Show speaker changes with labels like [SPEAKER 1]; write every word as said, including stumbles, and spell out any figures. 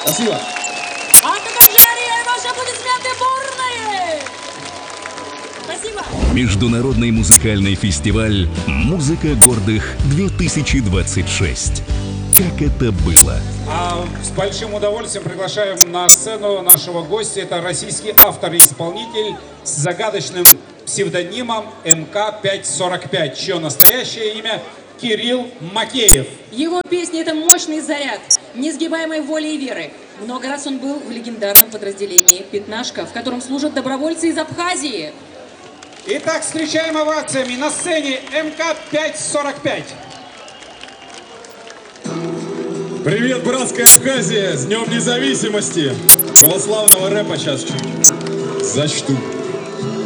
[SPEAKER 1] Спасибо.
[SPEAKER 2] А также ваши аплодисменты бурные. Спасибо.
[SPEAKER 3] Международный музыкальный фестиваль «Музыка гордых две тысячи двадцать шесть». Как это было?
[SPEAKER 4] А с большим удовольствием приглашаем на сцену нашего гостя. Это российский автор и исполнитель с загадочным псевдонимом эм ка пятьсот сорок пять, чье настоящее имя Кирилл Макеев.
[SPEAKER 2] Его песни — это мощный заряд несгибаемой воли и веры. Много раз он был в легендарном подразделении «Пятнашка», в котором служат добровольцы из Абхазии.
[SPEAKER 4] Итак, встречаем овациями на сцене эм ка пятьсот сорок пять.
[SPEAKER 1] Привет, братская Абхазия! С Днем Независимости! Православного рэпа сейчас чуть зачту.